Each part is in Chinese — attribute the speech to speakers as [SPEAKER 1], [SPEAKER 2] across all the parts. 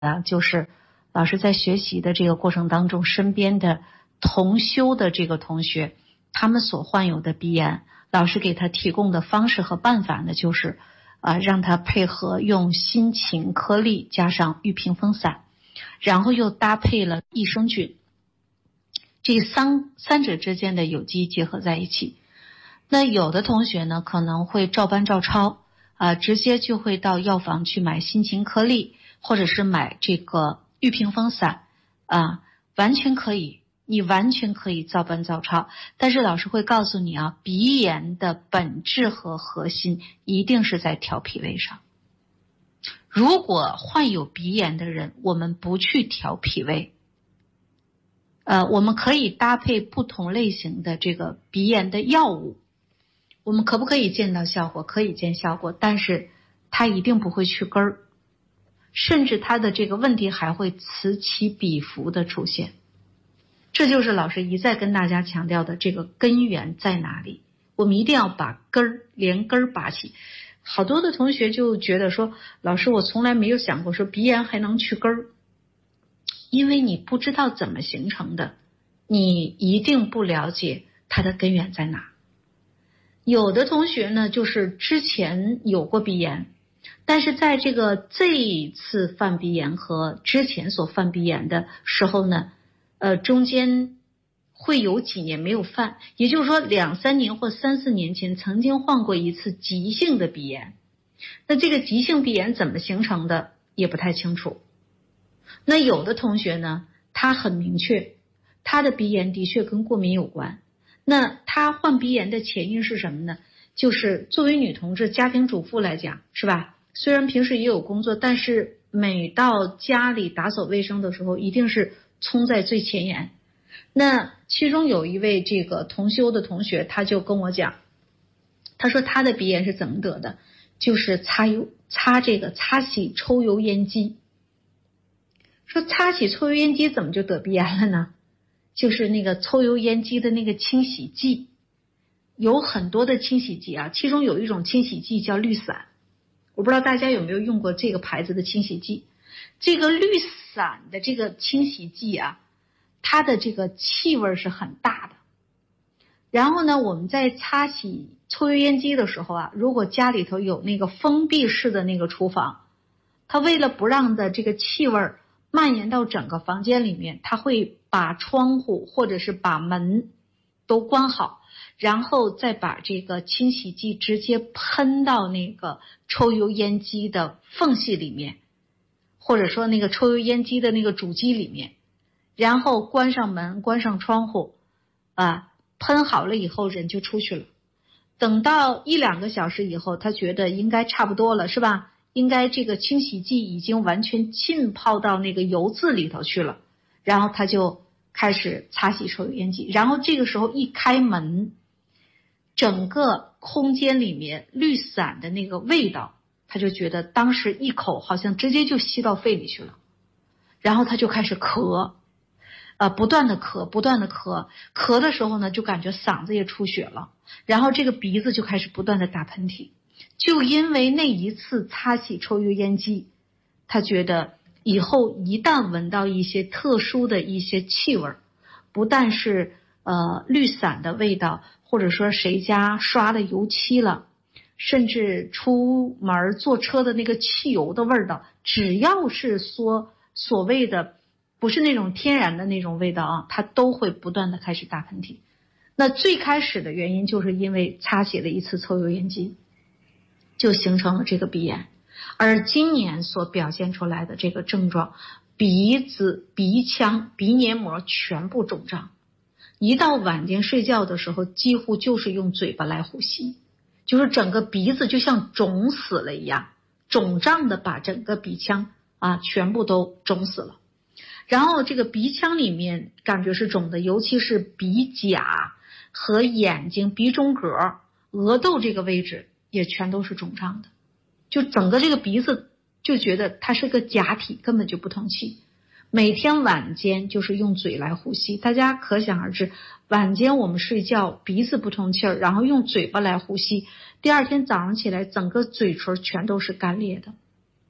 [SPEAKER 1] 就是老师在学习的这个过程当中，身边的同修的这个同学，他们所患有的鼻炎，老师给他提供的方式和办法呢，就是让他配合用辛芹颗粒加上玉屏风散，然后又搭配了益生菌，这三者之间的有机结合在一起。那有的同学呢可能会照搬照抄直接就会到药房去买辛芹颗粒，或者是买这个玉屏风散完全可以，你完全可以照搬照抄。但是老师会告诉你鼻炎的本质和核心一定是在调脾胃上。如果患有鼻炎的人，我们不去调脾胃，我们可以搭配不同类型的这个鼻炎的药物，我们可不可以见到效果？可以见效果，但是它一定不会去根儿，甚至它的这个问题还会此起彼伏的出现。这就是老师一再跟大家强调的，这个根源在哪里？我们一定要把连根儿拔起。好多的同学就觉得说，老师我从来没有想过说鼻炎还能去根儿，因为你不知道怎么形成的，你一定不了解它的根源在哪。有的同学呢就是之前有过鼻炎，但是在这一次犯鼻炎和之前所犯鼻炎的时候呢中间会有几年没有犯，也就是说2-3年或3-4年前曾经患过一次急性的鼻炎。那这个急性鼻炎怎么形成的也不太清楚。那有的同学呢他很明确，他的鼻炎的确跟过敏有关。那他患鼻炎的前因是什么呢？就是作为女同志家庭主妇来讲，是吧？虽然平时也有工作，但是每到家里打扫卫生的时候一定是冲在最前沿。那其中有一位这个同修的同学，他就跟我讲，他说他的鼻炎是怎么得的，就是擦洗抽油烟机。说擦洗抽油烟机怎么就得鼻炎了呢？就是那个抽油烟机的那个清洗剂，有很多的清洗剂其中有一种清洗剂叫绿伞，我不知道大家有没有用过这个牌子的清洗剂。这个绿伞的这个清洗剂它的这个气味是很大的。然后呢，我们在擦洗抽油烟机的时候如果家里头有那个封闭式的那个厨房，它为了不让的这个气味蔓延到整个房间里面，它会把窗户或者是把门都关好，然后再把这个清洗剂直接喷到那个抽油烟机的缝隙里面，或者说那个抽油烟机的那个主机里面，然后关上门关上窗户喷好了以后人就出去了。等到1-2个小时以后，他觉得应该差不多了，是吧？应该这个清洗剂已经完全浸泡到那个油渍里头去了，然后他就开始擦洗抽油烟机。然后这个时候一开门，整个空间里面绿伞的那个味道，他就觉得当时一口好像直接就吸到肺里去了。然后他就开始咳不断的咳，咳的时候呢就感觉嗓子也出血了，然后这个鼻子就开始不断的打喷嚏。就因为那一次擦洗抽油烟机，他觉得以后一旦闻到一些特殊的一些气味，不但是绿伞的味道，或者说谁家刷了油漆了，甚至出门坐车的那个汽油的味道，只要是说所谓的不是那种天然的那种味道他都会不断的开始打喷嚏。那最开始的原因就是因为擦洗了一次抽油烟机，就形成了这个鼻炎。而今年所表现出来的这个症状，鼻子、鼻腔、鼻黏膜全部肿胀，一到晚间睡觉的时候几乎就是用嘴巴来呼吸，就是整个鼻子就像肿死了一样，肿胀的把整个鼻腔全部都肿死了。然后这个鼻腔里面感觉是肿的，尤其是鼻甲和眼睛、鼻中隔、额窦这个位置也全都是肿胀的，就整个这个鼻子就觉得它是个假体，根本就不通气。每天晚间就是用嘴来呼吸，大家可想而知，晚间我们睡觉鼻子不通气儿，然后用嘴巴来呼吸，第二天早上起来整个嘴唇全都是干裂的。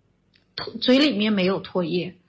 [SPEAKER 1] 嘴里面没有唾液，